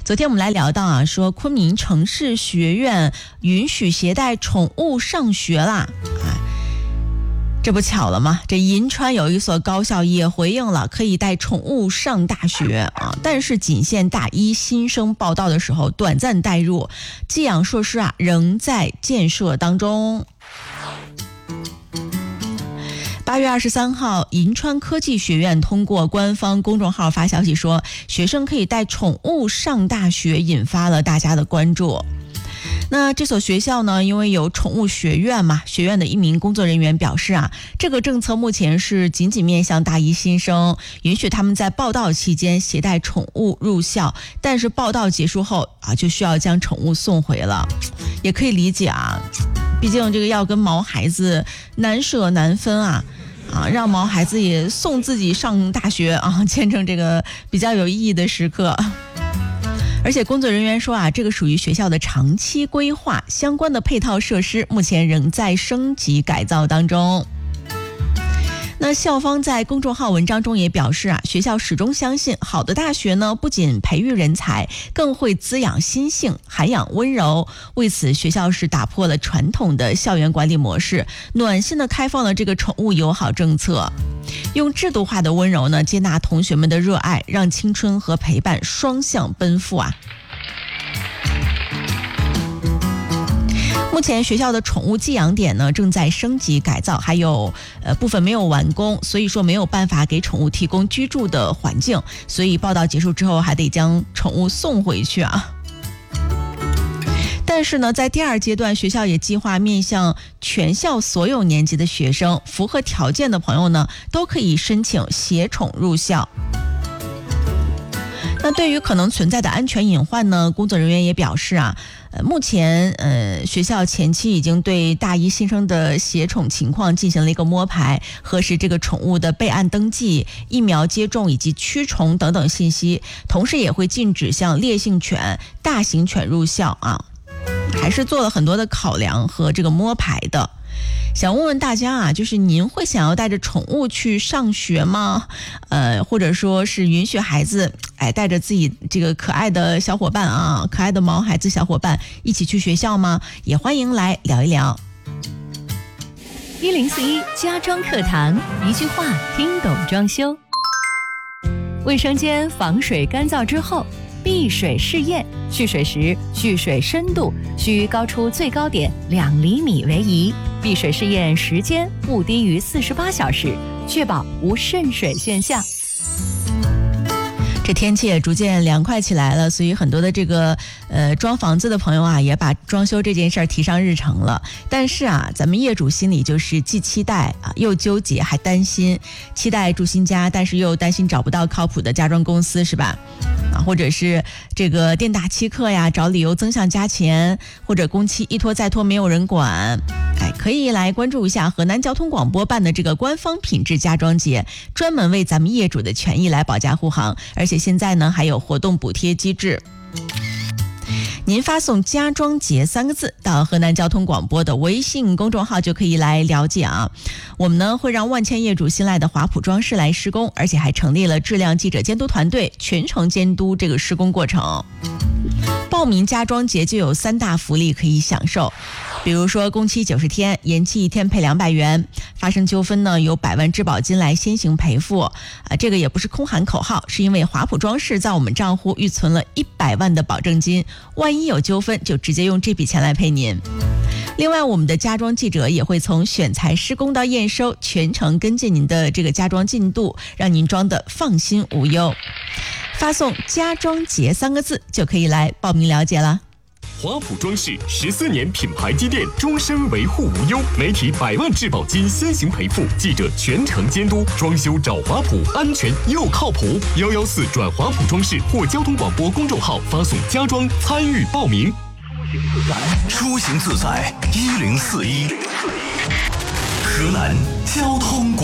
昨天我们来聊到啊，说昆明城市学院允许携带宠物上学啦。这不巧了吗？这银川有一所高校也回应了，可以带宠物上大学啊，但是仅限大一新生报到的时候短暂带入，寄养设施啊仍在建设当中。8月23号，银川科技学院通过官方公众号发消息说，学生可以带宠物上大学，引发了大家的关注。那这所学校呢，因为有宠物学院嘛，学院的一名工作人员表示啊，这个政策目前是仅仅面向大一新生，允许他们在报到期间携带宠物入校，但是报到结束后啊，就需要将宠物送回了。也可以理解啊，毕竟这个要跟毛孩子难舍难分啊，让毛孩子也送自己上大学啊，见证这个比较有意义的时刻。而且工作人员说啊，这个属于学校的长期规划，相关的配套设施目前仍在升级改造当中。那校方在公众号文章中也表示啊，学校始终相信好的大学呢，不仅培育人才，更会滋养心性，涵养温柔。为此，学校是打破了传统的校园管理模式，暖心的开放了这个宠物友好政策，用制度化的温柔呢，接纳同学们的热爱，让青春和陪伴双向奔赴啊。目前学校的宠物寄养点呢正在升级改造，还有部分没有完工，所以说没有办法给宠物提供居住的环境，所以报到结束之后还得将宠物送回去啊。但是呢，在第二阶段，学校也计划面向全校所有年级的学生，符合条件的朋友呢都可以申请携宠入校。那对于可能存在的安全隐患呢，工作人员也表示啊，目前学校前期已经对大一新生的携宠情况进行了一个摸排，核实这个宠物的备案登记、疫苗接种以及驱虫等等信息，同时也会禁止像烈性犬、大型犬入校啊，还是做了很多的考量和这个摸排的。想问问大家啊，就是您会想要带着宠物去上学吗？或者说是允许孩子带着自己这个可爱的小伙伴啊，可爱的毛孩子小伙伴一起去学校吗？也欢迎来聊一聊。 1041家装课堂，一句话听懂装修。卫生间防水干燥之后，闭水试验，蓄水时蓄水深度需高出最高点2厘米为宜，闭水试验时间不低于48小时，确保无渗水现象。 这天气也逐渐凉快起来了，所以很多的这个装房子的朋友啊，也把装修这件事儿提上日程了。但是啊，咱们业主心里就是既期待啊，又纠结，还担心。期待住新家，但是又担心找不到靠谱的家装公司，是吧？或者是这个店大欺客呀，找理由增项加钱，或者工期一拖再拖没有人管。可以来关注一下河南交通广播办的这个官方品质家装节，专门为咱们业主的权益来保驾护航，而且现在呢还有活动补贴机制。您发送家装节3个字到河南交通广播的微信公众号就可以来了解啊。我们呢会让万千业主信赖的华普装饰来施工，而且还成立了质量记者监督团队，全程监督这个施工过程。报名家装节就有3大福利可以享受，比如说工期90天，延期1天赔200元，发生纠纷呢有100万质保金来先行赔付这个也不是空喊口号，是因为华普装饰在我们账户预存了100万的保证金，万一有纠纷就直接用这笔钱来赔您。另外，我们的家装记者也会从选材施工到验收，全程跟进您的这个家装进度，让您装的放心无忧。发送家装节3个字就可以来报名了解了。 华普装饰14年品牌积淀，终身维护无忧，媒体100万质保金先行赔付，记者全程监督，装修找华普，安全又靠谱。114转华普装饰或交通广播公众号发送家装参与报名。 出行自在1041，河南交通广播。